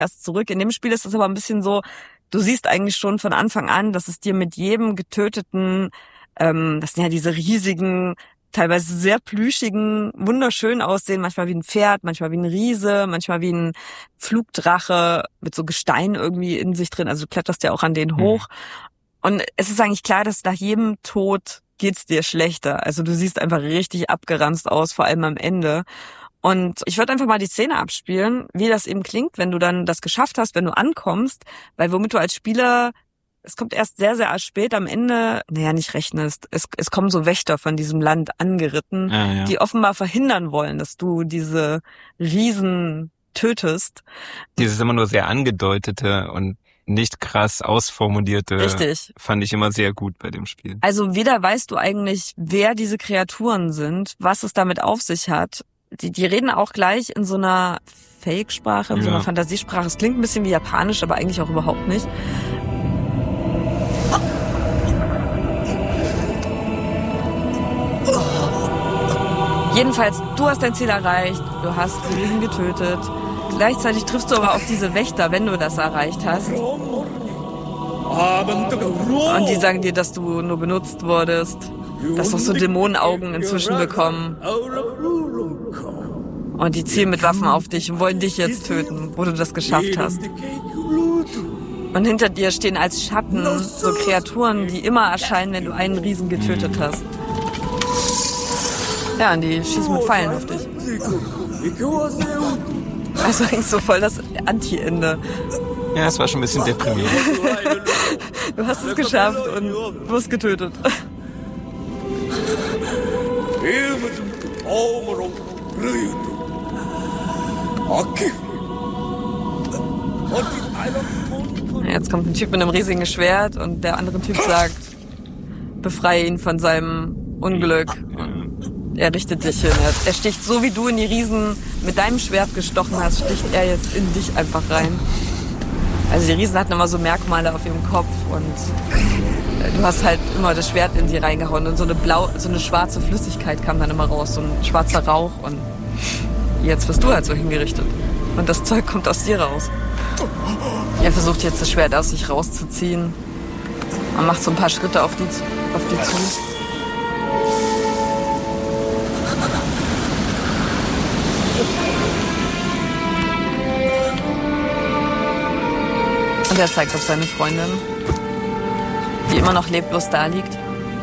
erst zurück. In dem Spiel ist es aber ein bisschen so, du siehst eigentlich schon von Anfang an, dass es dir mit jedem getöteten, das sind ja diese riesigen, teilweise sehr plüschigen, wunderschön aussehen, manchmal wie ein Pferd, manchmal wie ein Riese, manchmal wie ein Flugdrache mit so Gestein irgendwie in sich drin. Also du kletterst ja auch an denen hoch. Und es ist eigentlich klar, dass nach jedem Tod geht's dir schlechter. Also du siehst einfach richtig abgeranzt aus, vor allem am Ende. Und ich würde einfach mal die Szene abspielen, wie das eben klingt, wenn du dann das geschafft hast, wenn du ankommst, weil womit du als Spieler, es kommt erst sehr, sehr spät am Ende, nicht rechnest. Es kommen so Wächter von diesem Land angeritten, die offenbar verhindern wollen, dass du diese Riesen tötest. Dieses immer nur sehr angedeutete und nicht krass ausformulierte, richtig, fand ich immer sehr gut bei dem Spiel. Also weder weißt du eigentlich, wer diese Kreaturen sind, was es damit auf sich hat. Die reden auch gleich in so einer Fake-Sprache, in so einer Fantasiesprache. Es klingt ein bisschen wie Japanisch, aber eigentlich auch überhaupt nicht. Jedenfalls, du hast dein Ziel erreicht, du hast die Riesen getötet. Gleichzeitig triffst du aber auf diese Wächter, wenn du das erreicht hast. Und die sagen dir, dass du nur benutzt wurdest. Dass auch so Dämonenaugen inzwischen bekommen. Und die zielen mit Waffen auf dich und wollen dich jetzt töten, wo du das geschafft hast. Und hinter dir stehen als Schatten so Kreaturen, die immer erscheinen, wenn du einen Riesen getötet hast. Ja, und die schießen mit Pfeilen auf dich. Also eigentlich so voll das Anti-Ende. Ja, es war schon ein bisschen deprimierend. Du hast es geschafft und wirst getötet. Jetzt kommt ein Typ mit einem riesigen Schwert und der andere Typ sagt, befreie ihn von seinem Unglück. Und er richtet dich hin. Er sticht so, wie du in die Riesen mit deinem Schwert gestochen hast, sticht er jetzt in dich einfach rein. Also die Riesen hatten immer so Merkmale auf ihrem Kopf und du hast halt immer das Schwert in sie reingehauen und so eine schwarze Flüssigkeit kam dann immer raus, so ein schwarzer Rauch und jetzt wirst du halt so hingerichtet. Und das Zeug kommt aus dir raus. Er versucht jetzt das Schwert aus sich rauszuziehen. Man macht so ein paar Schritte auf die zu. Und er zeigt auf seine Freundin, die immer noch leblos da liegt.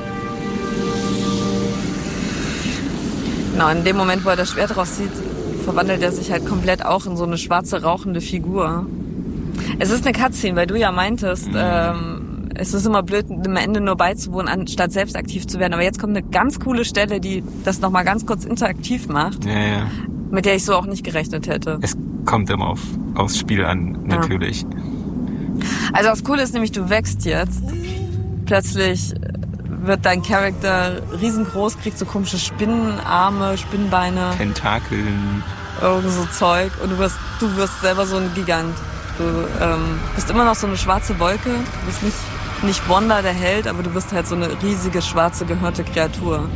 Genau, in dem Moment, wo er das Schwert rauszieht, verwandelt er sich halt komplett auch in so eine schwarze, rauchende Figur. Es ist eine Cutscene, weil du ja meintest, es ist immer blöd, am Ende nur beizuwohnen, anstatt selbst aktiv zu werden. Aber jetzt kommt eine ganz coole Stelle, die das nochmal ganz kurz interaktiv macht, mit der ich so auch nicht gerechnet hätte. Es kommt immer aufs Spiel an, natürlich. Ja. Also das Coole ist nämlich, du wächst jetzt. Plötzlich wird dein Charakter riesengroß, kriegt so komische Spinnenarme, Spinnenbeine. Tentakeln. Irgend so Zeug. Und du wirst selber so ein Gigant. Du bist immer noch so eine schwarze Wolke. Du bist nicht Wanda, der Held, aber du bist halt so eine riesige, schwarze, gehörnte Kreatur.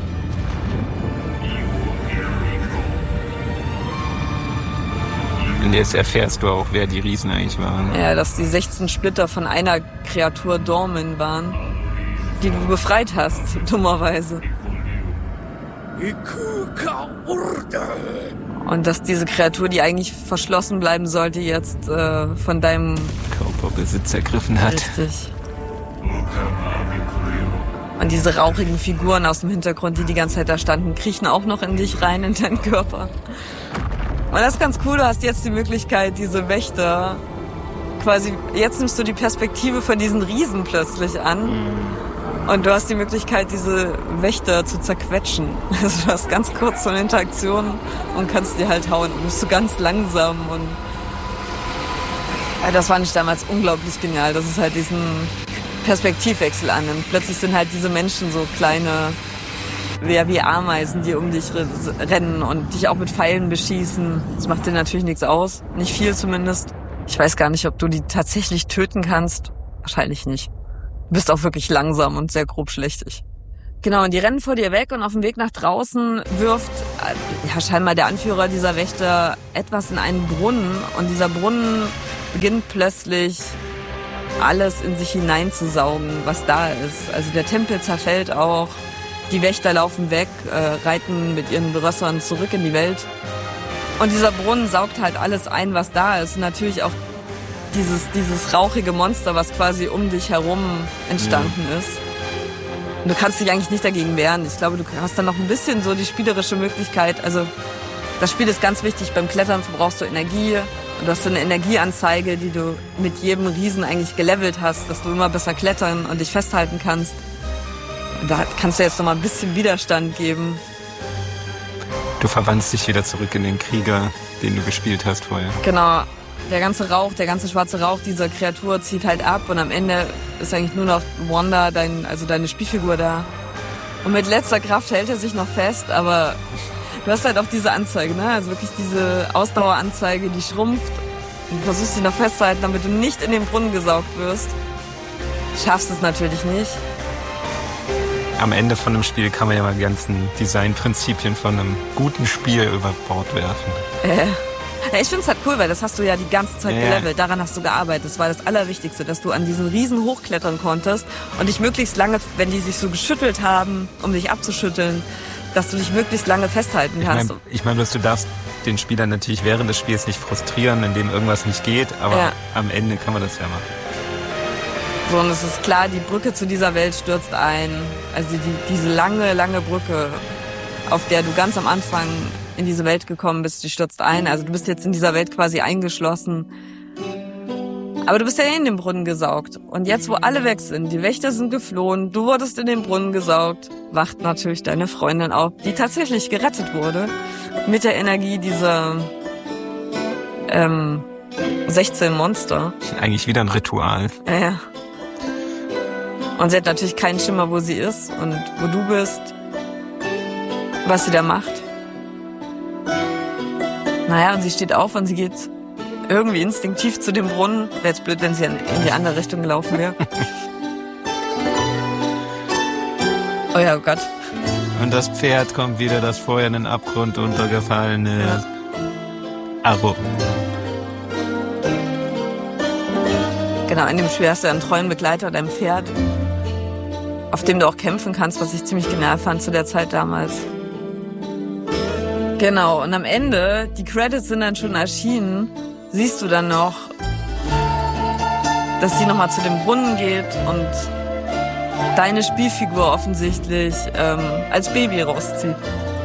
Und jetzt erfährst du auch, wer die Riesen eigentlich waren. Ja, dass die 16 Splitter von einer Kreatur Dormin waren, die du befreit hast, dummerweise. Und dass diese Kreatur, die eigentlich verschlossen bleiben sollte, jetzt von deinem Körperbesitz ergriffen hat. Richtig. Und diese rauchigen Figuren aus dem Hintergrund, die ganze Zeit da standen, kriechen auch noch in dich rein, in deinen Körper. Und das ist ganz cool, du hast jetzt die Möglichkeit, diese Wächter quasi, jetzt nimmst du die Perspektive von diesen Riesen plötzlich an und du hast die Möglichkeit, diese Wächter zu zerquetschen. Also du hast ganz kurz so eine Interaktion und kannst die halt hauen. Du bist so ganz langsam und das fand ich damals unglaublich genial, dass es halt diesen Perspektivwechsel annimmt. Plötzlich sind halt diese Menschen so kleine, wie Ameisen, die um dich rennen und dich auch mit Pfeilen beschießen. Das macht dir natürlich nichts aus. Nicht viel zumindest. Ich weiß gar nicht, ob du die tatsächlich töten kannst. Wahrscheinlich nicht. Du bist auch wirklich langsam und sehr grobschlächtig. Genau, und die rennen vor dir weg und auf dem Weg nach draußen wirft scheinbar der Anführer dieser Wächter etwas in einen Brunnen. Und dieser Brunnen beginnt plötzlich alles in sich hineinzusaugen, was da ist. Also der Tempel zerfällt auch, die Wächter laufen weg, reiten mit ihren Rössern zurück in die Welt. Und dieser Brunnen saugt halt alles ein, was da ist. Und natürlich auch dieses rauchige Monster, was quasi um dich herum entstanden ist. Und du kannst dich eigentlich nicht dagegen wehren. Ich glaube, du hast dann noch ein bisschen so die spielerische Möglichkeit. Also das Spiel ist ganz wichtig. Beim Klettern verbrauchst du Energie. Und du hast so eine Energieanzeige, die du mit jedem Riesen eigentlich gelevelt hast, dass du immer besser klettern und dich festhalten kannst. Und da kannst du jetzt noch mal ein bisschen Widerstand geben. Du verwandelst dich wieder zurück in den Krieger, den du gespielt hast vorher. Genau. Der ganze Rauch, der ganze schwarze Rauch dieser Kreatur zieht halt ab und am Ende ist eigentlich nur noch Wanda, deine Spielfigur da. Und mit letzter Kraft hält er sich noch fest, aber du hast halt auch diese Anzeige, ne? Also wirklich diese Ausdaueranzeige, die schrumpft. Und du versuchst dich noch festzuhalten, damit du nicht in den Brunnen gesaugt wirst. Schaffst es natürlich nicht. Am Ende von einem Spiel kann man ja mal die ganzen Designprinzipien von einem guten Spiel über Bord werfen. Ja, ich find's halt cool, weil das hast du ja die ganze Zeit gelevelt. Daran hast du gearbeitet. Das war das Allerwichtigste, dass du an diesen Riesen hochklettern konntest und dich möglichst lange, wenn die sich so geschüttelt haben, um dich abzuschütteln, dass du dich möglichst lange festhalten kannst. Ich meine, du darfst den Spieler natürlich während des Spiels nicht frustrieren, indem irgendwas nicht geht, aber am Ende kann man das ja machen. So, und es ist klar, die Brücke zu dieser Welt stürzt ein. Also diese lange, lange Brücke, auf der du ganz am Anfang in diese Welt gekommen bist, die stürzt ein. Also du bist jetzt in dieser Welt quasi eingeschlossen. Aber du bist ja in den Brunnen gesaugt. Und jetzt, wo alle weg sind, die Wächter sind geflohen, du wurdest in den Brunnen gesaugt, wacht natürlich deine Freundin auf, die tatsächlich gerettet wurde. Mit der Energie dieser 16 Monster. Eigentlich wieder ein Ritual. Ja. Und sie hat natürlich keinen Schimmer, wo sie ist und wo du bist, was sie da macht. Naja, und sie steht auf und sie geht irgendwie instinktiv zu dem Brunnen. Wäre jetzt blöd, wenn sie in die andere Richtung gelaufen wäre. Oh ja, oh Gott. Und das Pferd kommt wieder, das vorher in den Abgrund untergefallen ist. Ja. Aro. Genau, in dem Spiel hast du einen treuen Begleiter, dein Pferd, auf dem du auch kämpfen kannst, was ich ziemlich genial fand zu der Zeit damals. Genau, und am Ende, die Credits sind dann schon erschienen, siehst du dann noch, dass sie nochmal zu dem Brunnen geht und deine Spielfigur offensichtlich als Baby rauszieht.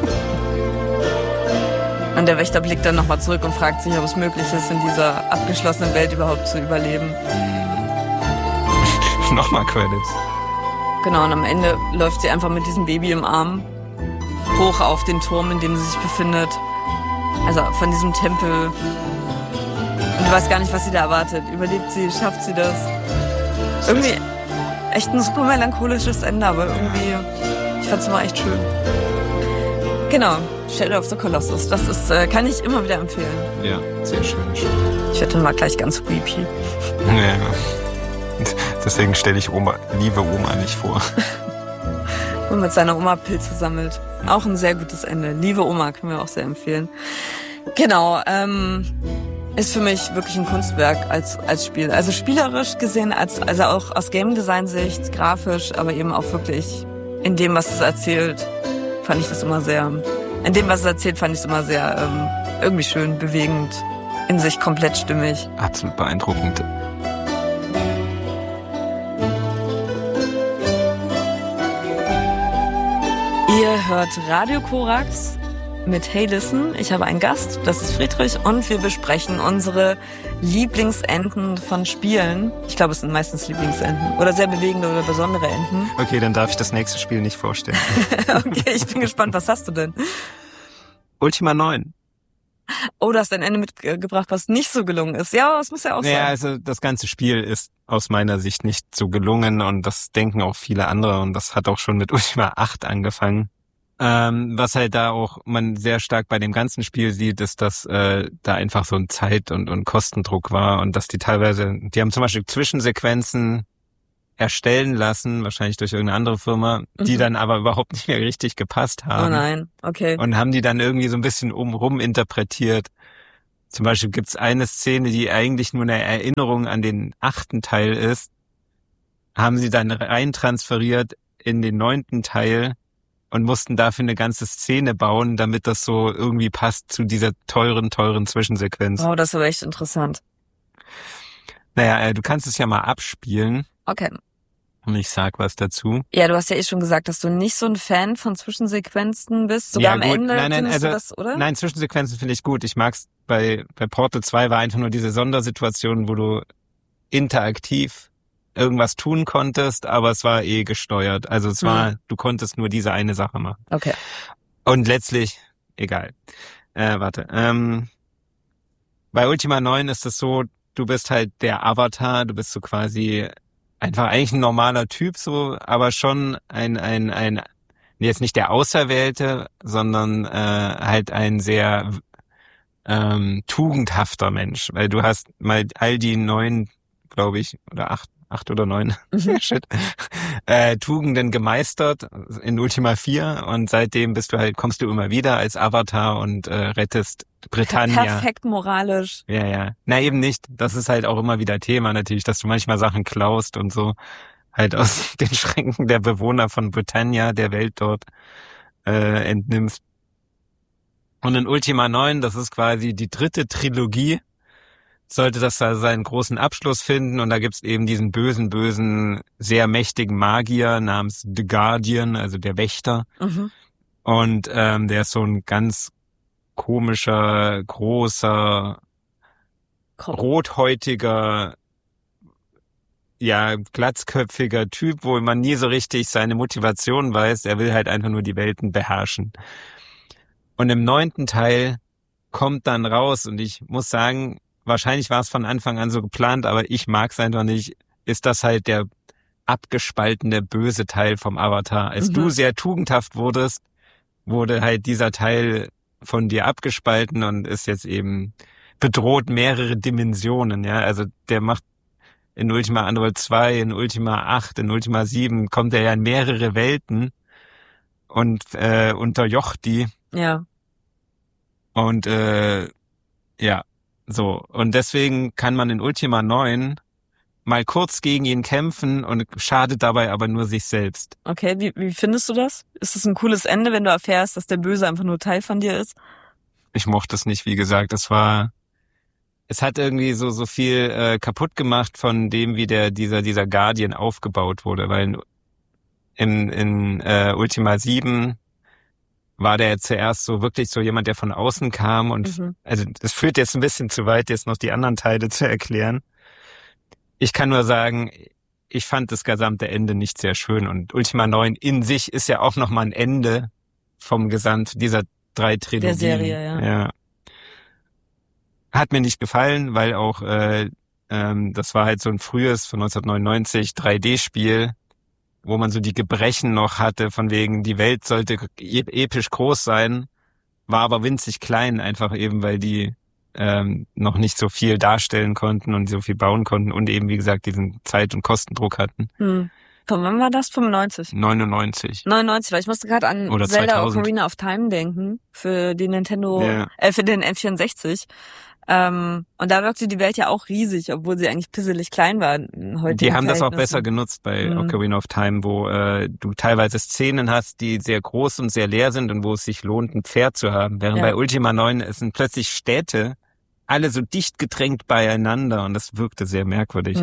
Und der Wächter blickt dann nochmal zurück und fragt sich, ob es möglich ist, in dieser abgeschlossenen Welt überhaupt zu überleben. Nochmal Credits. Genau, und am Ende läuft sie einfach mit diesem Baby im Arm hoch auf den Turm, in dem sie sich befindet. Also von diesem Tempel. Und du weißt gar nicht, was sie da erwartet. Überlebt sie, schafft sie das? Irgendwie echt ein super melancholisches Ende, aber irgendwie, ich fand's immer echt schön. Genau, Shadow of the Colossus. Das ist, kann ich immer wieder empfehlen. Ja, sehr schön. Ich werde dann mal gleich ganz creepy. Ja. Deswegen stelle ich liebe Oma nicht vor. Und mit seiner Oma Pilze sammelt. Auch ein sehr gutes Ende. Liebe Oma können wir auch sehr empfehlen. Genau, ist für mich wirklich ein Kunstwerk als Spiel. Also spielerisch gesehen, also auch aus Game Design Sicht, grafisch, aber eben auch wirklich in dem, was es erzählt, fand ich das immer sehr, irgendwie schön, bewegend, in sich komplett stimmig. Absolut beeindruckend. Ihr hört Radio Korax mit Hey Listen. Ich habe einen Gast, das ist Friedrich, und wir besprechen unsere Lieblingsenden von Spielen. Ich glaube, es sind meistens Lieblingsenden oder sehr bewegende oder besondere Enden. Okay, dann darf ich das nächste Spiel nicht vorstellen. Okay, ich bin gespannt, was hast du denn? Ultima 9. Oh, du hast ein Ende mitgebracht, was nicht so gelungen ist. Ja, das muss ja auch sein. Ja, also das ganze Spiel ist aus meiner Sicht nicht so gelungen und das denken auch viele andere und das hat auch schon mit Ultima 8 angefangen. Was halt da auch man sehr stark bei dem ganzen Spiel sieht, ist, dass da einfach so ein Zeit- und Kostendruck war und dass die haben zum Beispiel Zwischensequenzen erstellen lassen, wahrscheinlich durch irgendeine andere Firma, die dann aber überhaupt nicht mehr richtig gepasst haben. Oh nein, okay. Und haben die dann irgendwie so ein bisschen rum interpretiert. Zum Beispiel gibt's eine Szene, die eigentlich nur eine Erinnerung an den 8. Teil ist, haben sie dann rein transferiert in den 9. Teil und mussten dafür eine ganze Szene bauen, damit das so irgendwie passt zu dieser teuren Zwischensequenz. Oh, das ist aber echt interessant. Naja, du kannst es ja mal abspielen. Okay. Und ich sag was dazu. Ja, du hast ja eh schon gesagt, dass du nicht so ein Fan von Zwischensequenzen bist. Sogar am Ende findest du das, oder? Nein, Zwischensequenzen finde ich gut. Ich mag's bei Portal 2 war einfach nur diese Sondersituation, wo du interaktiv irgendwas tun konntest, aber es war eh gesteuert. Also es war, du konntest nur diese eine Sache machen. Okay. Und letztlich, egal. Bei Ultima 9 ist es so, du bist halt der Avatar, du bist so quasi einfach eigentlich ein normaler Typ so, aber schon ein jetzt nicht der Auserwählte, sondern halt ein sehr tugendhafter Mensch, weil du hast mal all die 9, glaube ich, oder 8 oder 9 Tugenden gemeistert in Ultima 4 und seitdem kommst du immer wieder als Avatar und rettest Britannia. Perfekt moralisch. Ja. Na eben nicht. Das ist halt auch immer wieder Thema natürlich, dass du manchmal Sachen klaust und so halt aus den Schränken der Bewohner von Britannia, der Welt dort, entnimmst. Und in Ultima 9, das ist quasi die 3. Trilogie, sollte das da seinen großen Abschluss finden und da gibt's eben diesen bösen, sehr mächtigen Magier namens The Guardian, also der Wächter. Mhm. Und der ist so ein ganz komischer, großer, rothäutiger, ja, glatzköpfiger Typ, wo man nie so richtig seine Motivation weiß. Er will halt einfach nur die Welten beherrschen. Und im 9. Teil kommt dann raus und ich muss sagen, wahrscheinlich war es von Anfang an so geplant, aber ich mag es einfach nicht, ist das halt der abgespaltene böse Teil vom Avatar. Als du sehr tugendhaft wurdest, wurde halt dieser Teil von dir abgespalten und ist jetzt eben bedroht mehrere Dimensionen, ja. Also der macht in Ultima Underworld 2, in Ultima 8, in Ultima 7 kommt er ja in mehrere Welten und unterjocht die. Ja. Und ja, so. Und deswegen kann man in Ultima 9 mal kurz gegen ihn kämpfen und schadet dabei aber nur sich selbst. Okay, wie findest du das? Ist es ein cooles Ende, wenn du erfährst, dass der Böse einfach nur Teil von dir ist? Ich mochte es nicht, wie gesagt. Es hat irgendwie so viel kaputt gemacht von dem, wie dieser Guardian aufgebaut wurde, weil in Ultima 7 war der zuerst so wirklich so jemand, der von außen kam und also das führt jetzt ein bisschen zu weit, jetzt noch die anderen Teile zu erklären. Ich kann nur sagen, ich fand das gesamte Ende nicht sehr schön und Ultima 9 in sich ist ja auch nochmal ein Ende vom Gesamt dieser 3 Trilogien. Der Serie, ja. Hat mir nicht gefallen, weil auch das war halt so ein frühes von 1999 3D-Spiel, wo man so die Gebrechen noch hatte, von wegen die Welt sollte episch groß sein, war aber winzig klein, einfach eben, weil die noch nicht so viel darstellen konnten und so viel bauen konnten und eben, wie gesagt, diesen Zeit- und Kostendruck hatten. Von wann war das? 95? 99, weil ich musste gerade an oder Zelda 2000. Ocarina of Time denken, für die Nintendo, für den N64. Und da wirkte die Welt ja auch riesig, obwohl sie eigentlich pisselig klein war. Die haben das auch besser genutzt bei Ocarina of Time, wo du teilweise Szenen hast, die sehr groß und sehr leer sind und wo es sich lohnt, ein Pferd zu haben. Während bei Ultima 9 es sind plötzlich Städte, alle so dicht gedrängt beieinander und das wirkte sehr merkwürdig.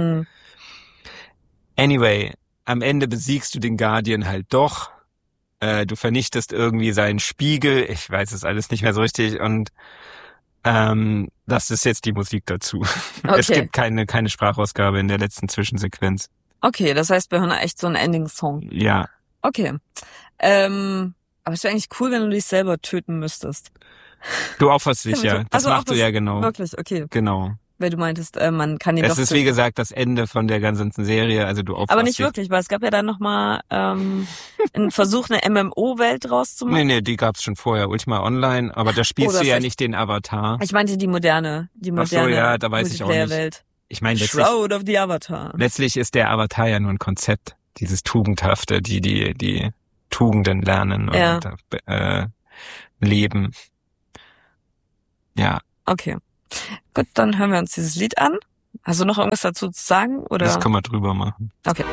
Anyway, am Ende besiegst du den Guardian halt doch. Du vernichtest irgendwie seinen Spiegel. Ich weiß es alles nicht mehr so richtig und das ist jetzt die Musik dazu. Okay. Es gibt keine Sprachausgabe in der letzten Zwischensequenz. Okay, das heißt, wir hören echt so einen Ending-Song. Ja. Okay. Aber es wäre eigentlich cool, wenn du dich selber töten müsstest. Du opferst dich, ja. Das machst du ja genau. Wirklich, okay. Genau. Weil du meintest, man kann ihn doch Es ist, wie gesagt, das Ende von der ganzen Serie, also du opferst aber nicht dich. wirklich, weil es gab ja dann nochmal einen Versuch, eine MMO-Welt draus zu machen. Nee, die gab's schon vorher, Ultima Online, aber da spielst du ja nicht den Avatar. Ich meinte die moderne Ach so, ja, da weiß ich auch nicht. Welt. Ich meine, Shroud of the Avatar. Letztlich ist der Avatar ja nur ein Konzept, dieses Tugendhafte, die Tugenden lernen und leben. Ja. Okay. Gut, dann hören wir uns dieses Lied an. Hast du noch irgendwas dazu zu sagen? Oder? Das können wir drüber machen. Okay.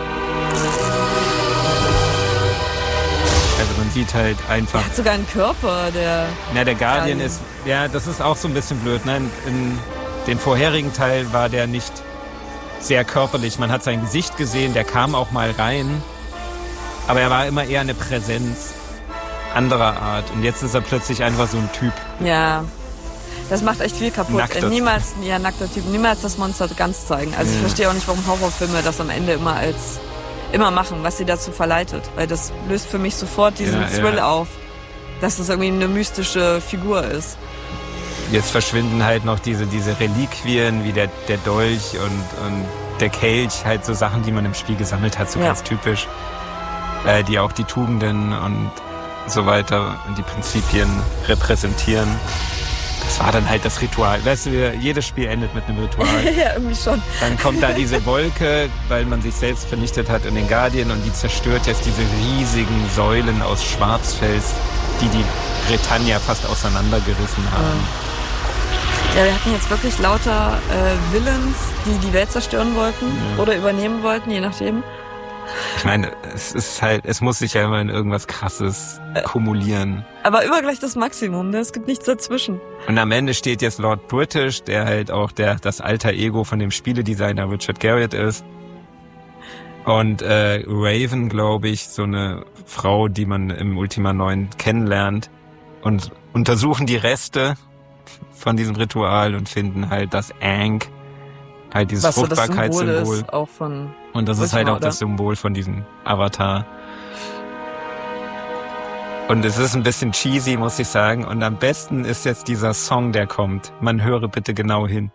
Also man sieht halt einfach... Er hat sogar einen Körper, der... Ja, der Guardian ist... Ja, das ist auch so ein bisschen blöd. Nein, in den vorherigen Teil war der nicht sehr körperlich. Man hat sein Gesicht gesehen, der kam auch mal rein. Aber er war immer eher eine Präsenz anderer Art. Und jetzt ist er plötzlich einfach so ein Typ. Ja, das macht echt viel kaputt. Nackter Niemals, ja, nackter Typ. Niemals das Monster ganz zeigen. Also ich verstehe auch nicht, warum Horrorfilme das am Ende immer machen, was sie dazu verleitet. Weil das löst für mich sofort diesen Thrill auf, dass das irgendwie eine mystische Figur ist. Jetzt verschwinden halt noch diese Reliquien wie der Dolch und der Kelch, halt so Sachen, die man im Spiel gesammelt hat, so ganz typisch. Die auch die Tugenden und so weiter und die Prinzipien repräsentieren. Das war dann halt das Ritual. Weißt du, jedes Spiel endet mit einem Ritual. Ja, irgendwie schon. Dann kommt da diese Wolke, weil man sich selbst vernichtet hat in den Guardian und die zerstört jetzt diese riesigen Säulen aus Schwarzfels, die Britannia fast auseinandergerissen haben. Ja, wir hatten jetzt wirklich lauter Villains, die Welt zerstören wollten oder übernehmen wollten, je nachdem. Ich meine, es muss sich ja immer in irgendwas Krasses kumulieren. Aber immer gleich das Maximum, ne? Es gibt nichts dazwischen. Und am Ende steht jetzt Lord British, der halt auch das alter Ego von dem Spieledesigner Richard Garriott ist. Und Raven, glaube ich, so eine Frau, die man im Ultima 9 kennenlernt. Und untersuchen die Reste von diesem Ritual und finden halt das Ankh, halt dieses Fruchtbarkeitssymbol. Ist auch von und das ist halt auch oder? das Symbol von diesem Avatar. Und es ist ein bisschen cheesy, muss ich sagen. Und am besten ist jetzt dieser Song, der kommt. Man höre bitte genau hin.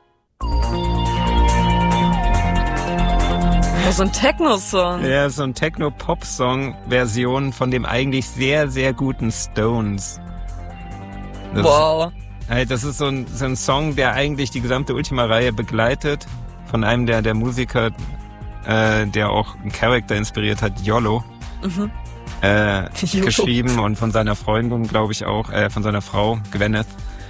So ein Techno-Song. Ja, so ein Techno-Pop-Song-Version von dem eigentlich sehr, sehr guten Stones. Wow. Das ist so ein Song, der eigentlich die gesamte Ultima-Reihe begleitet. Von einem der Musiker, der auch einen Charakter inspiriert hat, YOLO. Geschrieben und von seiner Freundin, glaube ich auch, von seiner Frau, Gwyneth.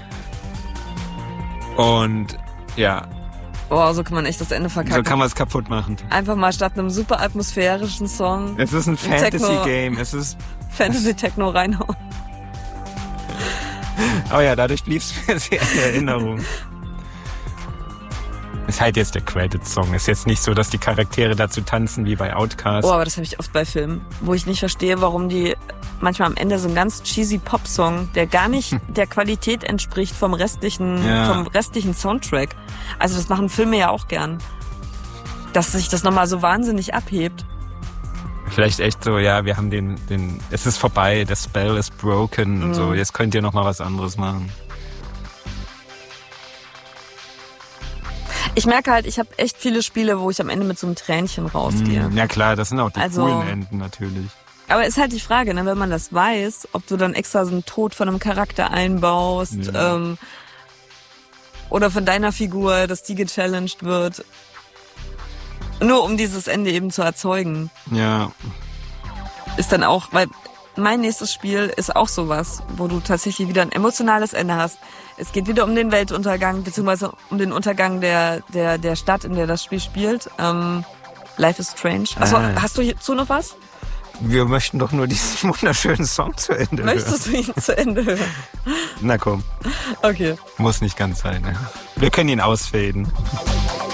Und ja. Boah, so kann man echt das Ende verkacken. So kann man es kaputt machen. Einfach mal statt einem super atmosphärischen Song. Es ist ein Fantasy-Game. Es ist Fantasy-Techno reinhauen. Aber ja, dadurch blieb es mir sehr in Erinnerung. Ist halt jetzt der Credit-Song. Ist jetzt nicht so, dass die Charaktere dazu tanzen wie bei Outcast. Oh, aber das habe ich oft bei Filmen, wo ich nicht verstehe, warum die manchmal am Ende so einen ganz cheesy Pop-Song, der gar nicht der Qualität entspricht vom restlichen Soundtrack. Also das machen Filme ja auch gern. Dass sich das nochmal so wahnsinnig abhebt. Vielleicht echt so, ja, wir haben es ist vorbei, der Spell is broken und so, jetzt könnt ihr nochmal was anderes machen. Ich merke halt, ich habe echt viele Spiele, wo ich am Ende mit so einem Tränchen rausgehe. Ja klar, das sind auch die coolen Enden natürlich. Aber ist halt die Frage, ne, wenn man das weiß, ob du dann extra so einen Tod von einem Charakter einbaust oder von deiner Figur, dass die gechallenged wird. Nur um dieses Ende eben zu erzeugen. Ja. Ist dann auch, weil mein nächstes Spiel ist auch sowas, wo du tatsächlich wieder ein emotionales Ende hast. Es geht wieder um den Weltuntergang, beziehungsweise um den Untergang der Stadt, in der das Spiel spielt. Life is Strange. Achso, hast du hierzu noch was? Wir möchten doch nur diesen wunderschönen Song zu Ende hören. Möchtest du ihn zu Ende hören? Na komm. Okay. Muss nicht ganz sein, ne? Wir können ihn ausfaden.